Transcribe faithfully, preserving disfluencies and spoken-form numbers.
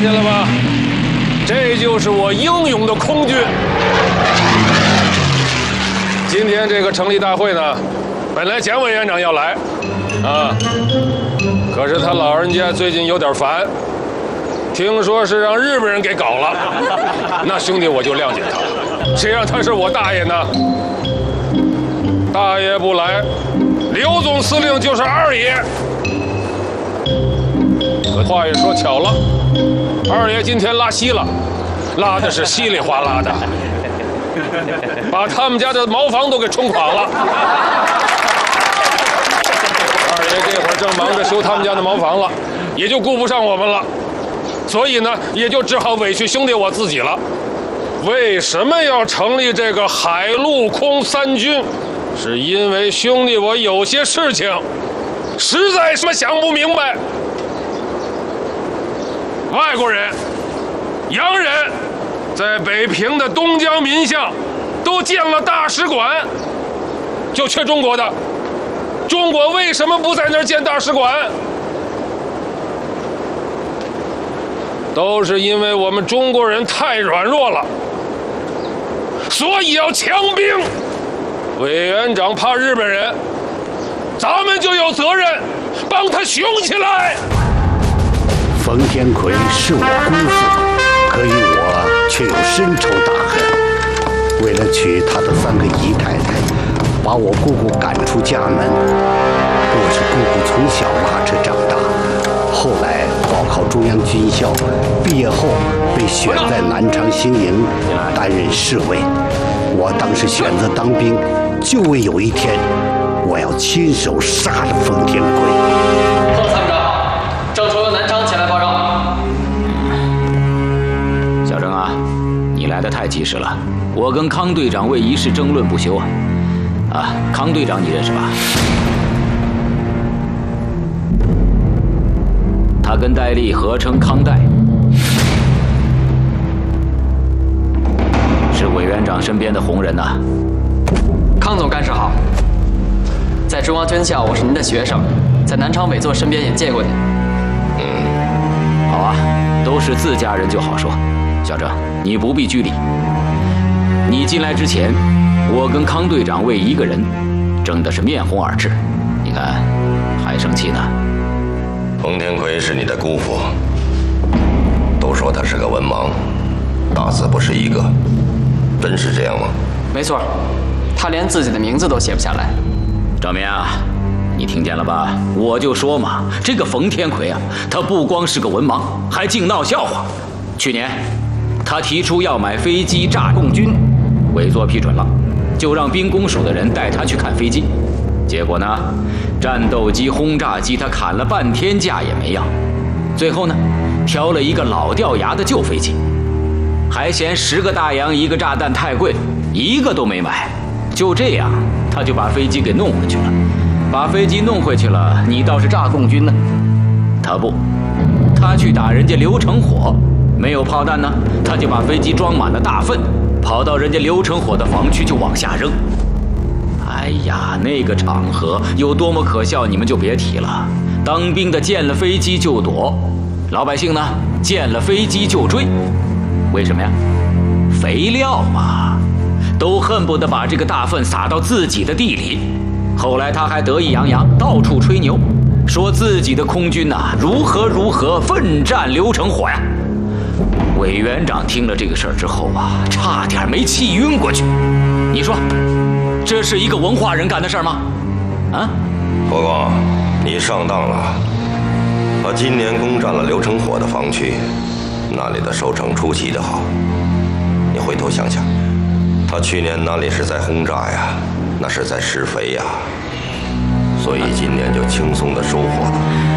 见了吧？这就是我英勇的空军。今天这个成立大会呢，本来蒋委员长要来，啊，可是他老人家最近有点烦，听说是让日本人给搞了。那兄弟我就谅解他了，谁让他是我大爷呢？大爷不来，刘总司令就是二爷。可话也说巧了，二爷今天拉稀了，拉的是稀里哗啦的，把他们家的茅房都给冲垮了。二爷这会儿正忙着修他们家的茅房了，也就顾不上我们了，所以呢，也就只好委屈兄弟我自己了。为什么要成立这个海陆空三军？是因为兄弟我有些事情实在是想不明白。外国人、洋人在北平的东江民巷都建了大使馆，就缺中国的。中国为什么不在那儿建大使馆？都是因为我们中国人太软弱了，所以要强兵。委员长怕日本人，咱们就有责任帮他雄起来。 冯天奎是我姑父，可与我却有深仇大恨。为了娶他的三个姨太太，把我姑姑赶出家门。我是姑姑从小拉扯长大，后来报考中央军校，毕业后被选在南昌兴营担任侍卫。我当时选择当兵，就为有一天我要亲手杀了冯天奎。 贺参长，郑州由南昌前来报告。 小郑啊，你来得太及时了，我跟康队长为一事争论不休啊！啊，康队长你认识吧？他跟戴笠合称康代，是委员长身边的红人呐、啊。 康总干事好，在中央军校我是您的学生，在南昌委座身边也见过您。 嗯，好啊，都是自家人就好说。小郑，你不必拘礼。你进来之前，我跟康队长为一个人争的是面红耳赤，你看还生气呢。 冯天奎是你的姑父，都说他是个文盲，大字不识一个，真是这样吗？ 没错，他连自己的名字都写不下来。 赵明啊，你听见了吧？我就说嘛，这个冯天奎啊，他不光是个文盲，还净闹笑话。去年，他提出要买飞机炸共军，委座批准了，就让兵工署的人带他去看飞机。结果呢，战斗机、轰炸机他砍了半天价也没要，最后呢，挑了一个老掉牙的旧飞机，还嫌十个大洋一个炸弹太贵，一个都没买。就这样，他就把飞机给弄回去了。把飞机弄回去了，你倒是炸共军呢？他不，他去打人家刘成火，没有炮弹呢，他就把飞机装满了大粪，跑到人家刘成火的房区就往下扔。哎呀，那个场合有多么可笑，你们就别提了。当兵的见了飞机就躲，老百姓呢见了飞机就追，为什么呀？肥料嘛，都恨不得把这个大粪撒到自己的地里。后来他还得意洋洋，到处吹牛，说自己的空军呐、啊、如何如何奋战刘成火呀。委员长听了这个事儿之后啊，差点没气晕过去。你说，这是一个文化人干的事儿吗？啊， 国光，你上当了。他今年攻占了刘成火的防区，那里的收成出奇的好。你回头想想，他去年那里是在轰炸呀，那是在施肥呀，所以今年就轻松的收获了。